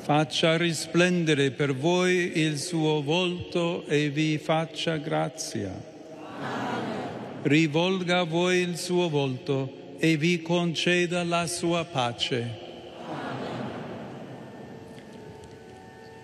Faccia risplendere per voi il suo volto e vi faccia grazia. Rivolga a voi il suo volto e vi conceda la sua pace.